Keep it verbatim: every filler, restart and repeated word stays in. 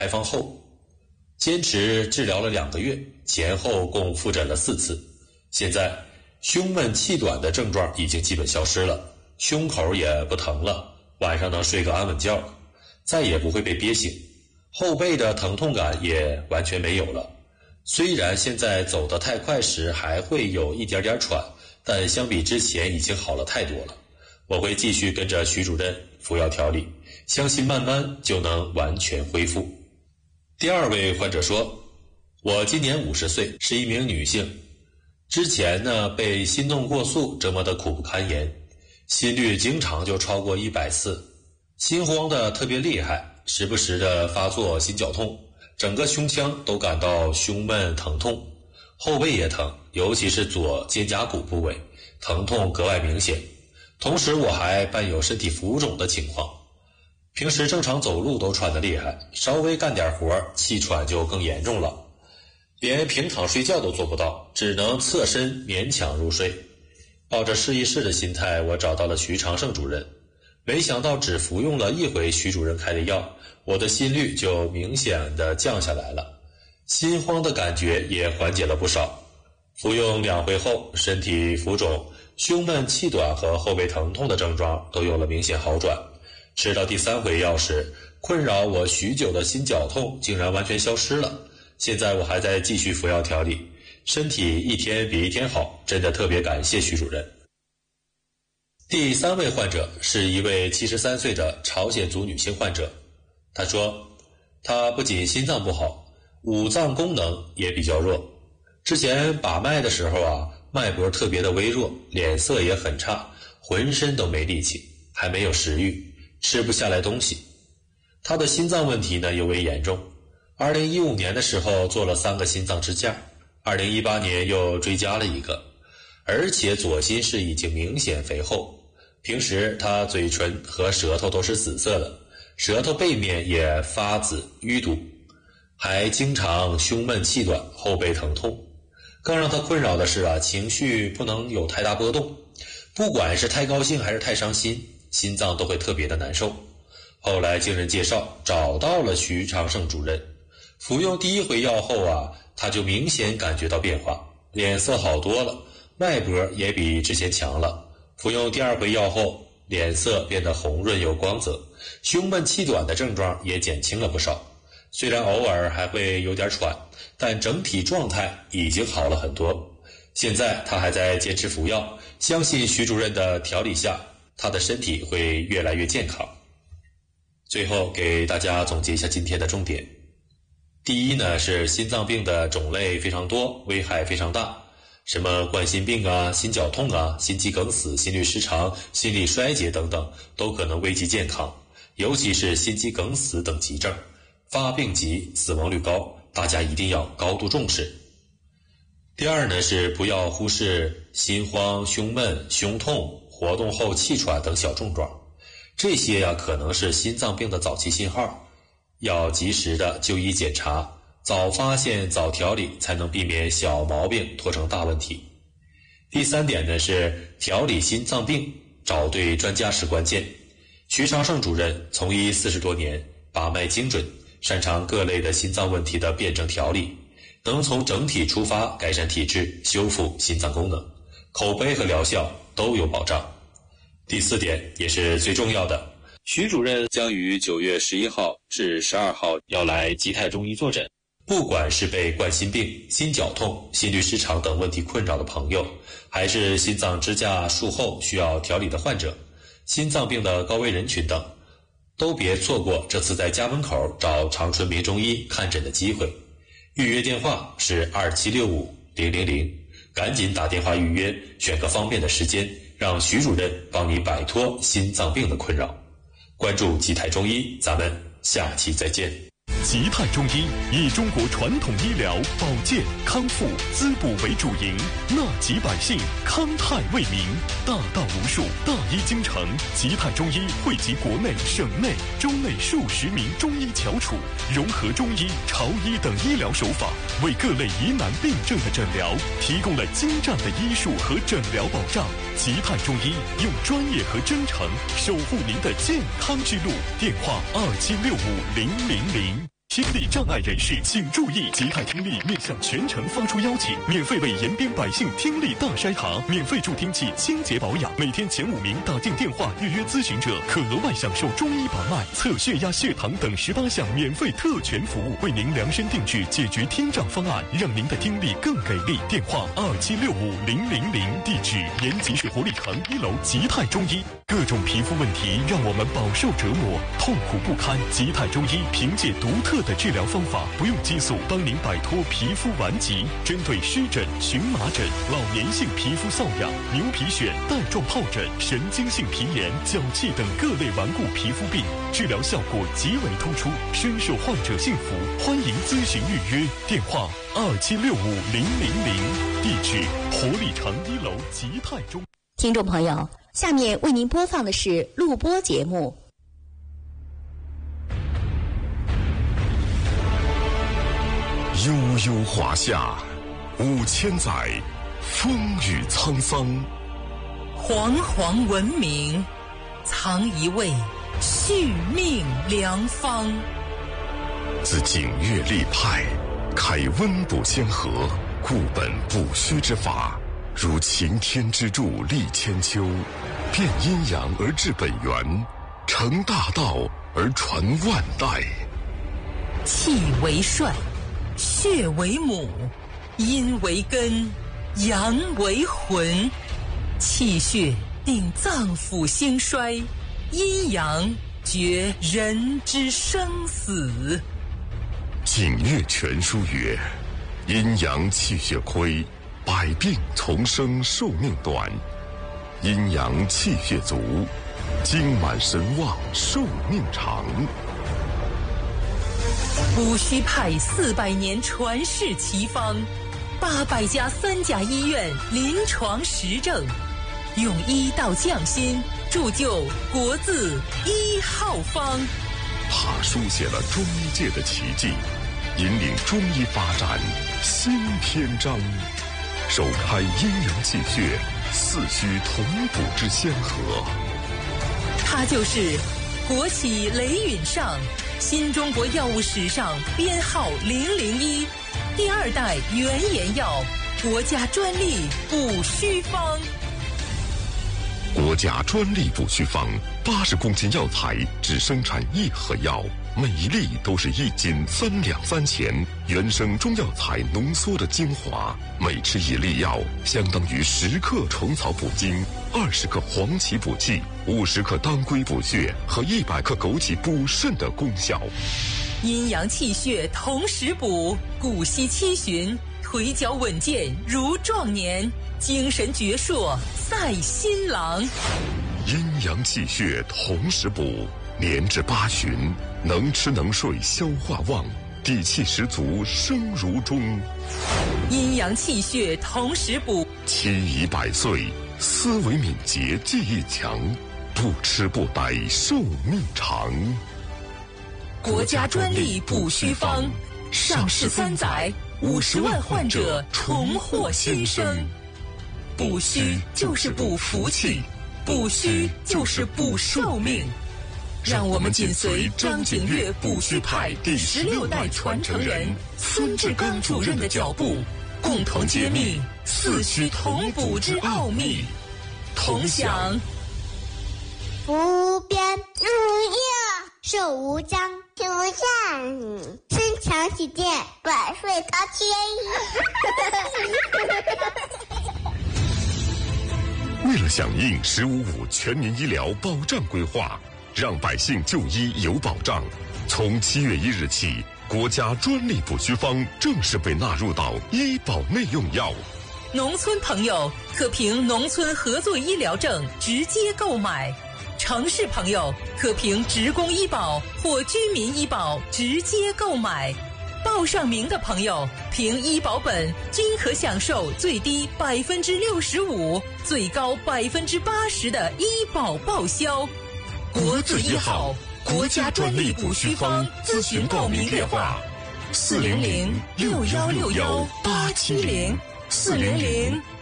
开放后，坚持治疗了两个月，前后共复诊了四次。现在胸闷气短的症状已经基本消失了，胸口也不疼了，晚上能睡个安稳觉，再也不会被憋醒，后背的疼痛感也完全没有了。虽然现在走得太快时还会有一点点喘，但相比之前已经好了太多了。我会继续跟着徐主任服药调理，相信慢慢就能完全恢复。第二位患者说，我今年五十岁，是一名女性，之前呢被心动过速折磨得苦不堪言，心率经常就超过一百次，心慌的特别厉害，时不时的发作心绞痛，整个胸腔都感到胸闷疼痛，后背也疼，尤其是左肩胛骨部位疼痛格外明显。同时我还伴有身体浮肿的情况，平时正常走路都喘得厉害，稍微干点活气喘就更严重了，连平躺睡觉都做不到，只能侧身勉强入睡。抱着试一试的心态，我找到了徐长胜主任，没想到只服用了一回徐主任开的药，我的心率就明显的降下来了，心慌的感觉也缓解了不少。服用两回后，身体浮肿、胸闷气短和后背疼痛的症状都有了明显好转。吃到第三回药时，困扰我许久的心绞痛竟然完全消失了。现在我还在继续服药调理，身体一天比一天好，真的特别感谢徐主任。第三位患者是一位七十三岁的朝鲜族女性患者，她说，她不仅心脏不好，五脏功能也比较弱。之前把脉的时候啊，脉搏特别的微弱，脸色也很差，浑身都没力气，还没有食欲，吃不下来东西。她的心脏问题呢尤为严重，二零一五年的时候做了三个心脏支架，二零一八年又追加了一个，而且左心室已经明显肥厚，平时她嘴唇和舌头都是紫色的，舌头背面也发紫淤堵，还经常胸闷气短，后背疼痛。更让她困扰的是啊，情绪不能有太大波动，不管是太高兴还是太伤心，心脏都会特别的难受。后来经人介绍找到了徐长胜主任，服用第一回药后啊，他就明显感觉到变化，脸色好多了，脉搏也比之前强了。服用第二回药后，脸色变得红润有光泽，胸闷气短的症状也减轻了不少。虽然偶尔还会有点喘，但整体状态已经好了很多。现在他还在坚持服药，相信徐主任的调理下，他的身体会越来越健康。最后给大家总结一下今天的重点。第一呢，是心脏病的种类非常多，危害非常大，什么冠心病啊、心绞痛啊、心肌梗死、心律失常、心力衰竭等等，都可能危及健康，尤其是心肌梗死等急症，发病急，死亡率高，大家一定要高度重视。第二呢，是不要忽视心慌、胸闷、胸痛、活动后气喘等小症状，这些呀、啊、可能是心脏病的早期信号，要及时的就医检查，早发现早调理，才能避免小毛病拖成大问题。第三点呢，是调理心脏病找对专家是关键。徐长胜主任从医四十多年，把脉精准，擅长各类的心脏问题的辩证调理，能从整体出发改善体质，修复心脏功能，口碑和疗效都有保障。第四点也是最重要的，徐主任将于九月十一号至十二号要来吉泰中医坐诊。不管是被冠心病、心绞痛、心律失常等问题困扰的朋友，还是心脏支架术后需要调理的患者，心脏病的高危人群等，都别错过这次在家门口找长春名中医看诊的机会。预约电话是二七六五零零零，赶紧打电话预约，选个方便的时间，让徐主任帮你摆脱心脏病的困扰。关注吉泰中医，咱们下期再见。 吉泰中医以中国传统医疗保健康复滋补为主营，纳吉百姓，康泰为民，大道无数，大医精诚。吉泰中医汇集国内、省内、中内数十名中医翘楚，融合中医、朝医等医疗手法，为各类疑难病症的诊疗提供了精湛的医术和诊疗保障。吉泰中医用专业和真诚守护您的健康之路。电话二七六五零零零。 听力障碍人士请注意，吉泰听力面向全城发出邀请，免费为延边百姓听力大筛查，免费助听器清洁保养，每天前五名打进电话预约咨询者可额外享受中医把脉、测血压、血糖等十八项免费特权服务，为您量身定制解决听障方案，让您的听力更给力。电话二七六五零零零，地址延吉市活力城一楼吉泰中医。各种皮肤问题让我们饱受折磨，痛苦不堪。吉泰中医凭借独特的治疗方法，不用激素，帮您摆脱皮肤顽疾。针对湿疹、荨麻疹、老年性皮肤瘙痒、牛皮癣、带状疱疹、神经性皮炎、脚气等各类顽固皮肤病，治疗效果极为突出，深受患者信服。欢迎咨询预约，电话二七六五零零零，地址活力城一楼吉泰中。 听众朋友，下面为您播放的是录播节目。 悠悠华夏，五千载，风雨沧桑。 煌煌文明，藏一位续命良方。 自景岳立派，开温补先河，固本补虚之法，如擎天之柱立千秋，变阴阳而治本源，成大道而传万代。 气为帅，血为母，阴为根，阳为魂。气血定脏腑兴衰，阴阳决人之生死。 景岳全书曰：阴阳气血亏，百病丛生，寿命短；阴阳气血足，精满神旺，寿命长。 补虚派四百年传世奇方，八百家三甲医院临床实证，用医道匠心，铸就国字一号方。 他书写了中医界的奇迹，引领中医发展新篇章，首开阴阳气血四虚同补之先河。 他就是国企雷允上，新中国药物史上编号零零一，第二代原研药，国家专利补虚方。 国家专利补虚方，八十公斤药材只生产一盒药，每一粒都是一斤三两三钱，原生中药材浓缩的精华，每吃一粒药，相当于十克虫草补精，二十克黄芪补气，五十克当归补血和一百克枸杞补肾的功效。 阴阳气血同时补，骨息七旬，腿脚稳健如壮年，精神矍铄赛新郎。 阴阳气血同时补，年至八旬，能吃能睡，消化旺，底气十足，生如钟。 阴阳气血同时补， 七宜百岁，思维敏捷，记忆强，不吃不呆，寿命长。 国家专利补虚方，上市三载，五十万患者重获新生。补虚就是补福气，补虚就是补寿命。让我们紧随张景岳补虚派第十六代传承人孙志刚主任的脚步，共同揭秘四虚同补之奥秘，同享无边无涯，寿无疆，天无限，身强体健，百岁高天为了响应“十五五”全民医疗保障规划，让百姓就医有保障，从七月一日起，国家专利补虚方正式被纳入到医保内用药。 农村朋友可凭农村合作医疗证直接购买，城市朋友可凭职工医保或居民医保直接购买。报上名的朋友凭医保本均可享受最低百分之六十五、最高百分之八十的医保报销。国字一号，国家专利补虚方，咨询报名电话：四零零六幺六幺八七零四零零。